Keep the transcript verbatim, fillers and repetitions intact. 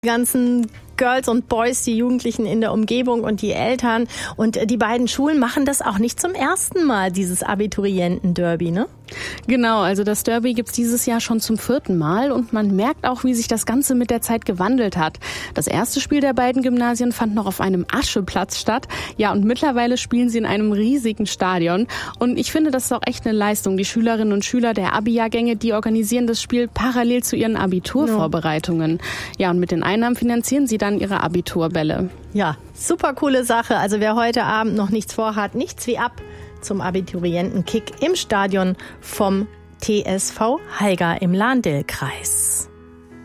Die ganzen Girls und Boys, die Jugendlichen in der Umgebung und die Eltern. Und die beiden Schulen machen das auch nicht zum ersten Mal, dieses Abiturienten-Derby, ne? Genau, also das Derby gibt's dieses Jahr schon zum vierten Mal und man merkt auch, wie sich das Ganze mit der Zeit gewandelt hat. Das erste Spiel der beiden Gymnasien fand noch auf einem Ascheplatz statt. Ja, und mittlerweile spielen sie in einem riesigen Stadion. Und ich finde, das ist auch echt eine Leistung. Die Schülerinnen und Schüler der Abi-Jahrgänge, die organisieren das Spiel parallel zu ihren Abiturvorbereitungen. Ja, und mit den Einnahmen finanzieren sie dann ihre Abiturbälle. Ja, super coole Sache. Also wer heute Abend noch nichts vorhat, nichts wie ab zum Abiturientenkick im Stadion vom T S V Haiger im Lahn-Dill-Kreis.